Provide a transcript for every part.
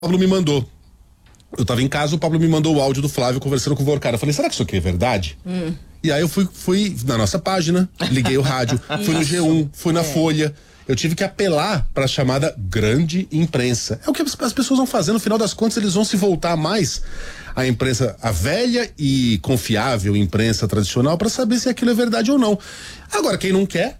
Pablo me mandou. Eu tava em casa, o Pablo me mandou o áudio do Flávio conversando com o Vorcara. Eu falei, será que isso aqui é verdade? E aí eu fui na nossa página, liguei o rádio, fui no G1, fui na Folha. Eu tive que apelar para a chamada grande imprensa. É o que as pessoas vão fazer, no final das contas eles vão se voltar mais à imprensa, a velha e confiável imprensa tradicional, para saber se aquilo é verdade ou não. Agora, quem não quer,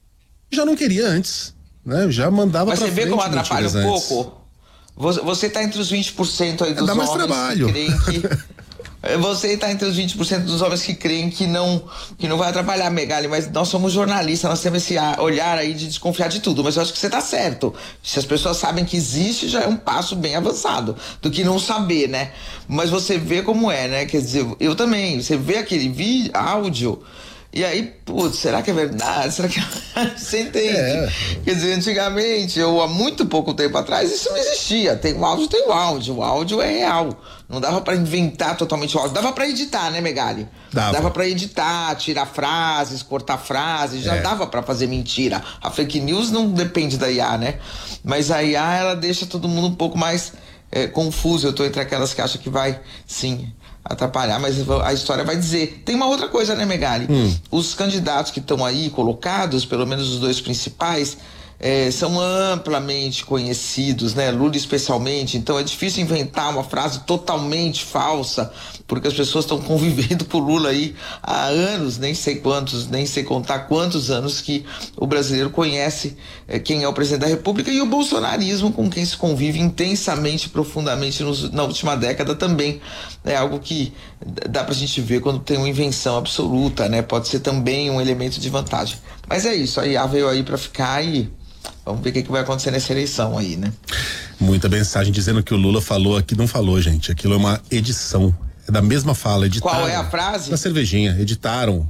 já não queria antes, né? Já mandava pra frente. Mas você vê como atrapalha um pouco? Você tá entre os 20% aí dos dá mais homens trabalho. que creem que... Você está entre os 20% dos homens que creem que não vai atrapalhar, Megali, mas nós somos jornalistas, nós temos esse olhar aí de desconfiar de tudo, mas eu acho que você está certo. Se as pessoas sabem que existe, já é um passo bem avançado do que não saber, né? Mas você vê como é, né? Quer dizer, eu também, você vê aquele áudio e aí, putz, será que é verdade? Será que você entende? Quer dizer, antigamente, há muito pouco tempo atrás, isso não existia. Tem o áudio, o áudio é real. Não dava pra inventar totalmente o áudio. Dava pra editar, né, Megali? Dava pra editar, tirar frases, cortar frases, já dava pra fazer mentira. A fake news não depende da IA, né? Mas a IA, ela deixa todo mundo um pouco mais confuso. Eu tô entre aquelas que acham que vai, sim, atrapalhar, mas a história vai dizer. Tem uma outra coisa, né, Megali? Os candidatos que estão aí colocados, pelo menos os dois principais, são amplamente conhecidos, né? Lula especialmente, então é difícil inventar uma frase totalmente falsa, porque as pessoas estão convivendo com o Lula aí há anos, nem sei quantos, nem sei contar quantos anos que o brasileiro conhece quem é o presidente da República, e o bolsonarismo com quem se convive intensamente, profundamente na última década também. É algo que dá pra gente ver quando tem uma invenção absoluta, né? Pode ser também um elemento de vantagem. Mas é isso, a IA veio aí pra ficar e vamos ver o que vai acontecer nessa eleição aí, né? Muita mensagem dizendo que o Lula falou aqui, não falou, gente. Aquilo é uma edição. É da mesma fala, editaram. Qual é a frase? Da cervejinha, editaram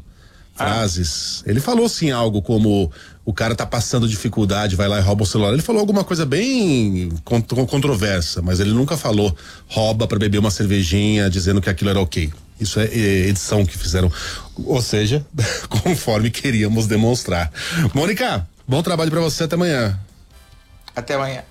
frases. Ele falou sim algo como o cara tá passando dificuldade, vai lá e rouba o celular. Ele falou alguma coisa bem controversa, mas ele nunca falou rouba pra beber uma cervejinha, dizendo que aquilo era ok. Isso é edição que fizeram, ou seja, conforme queríamos demonstrar. Mônica, bom trabalho pra você, até amanhã. Até amanhã.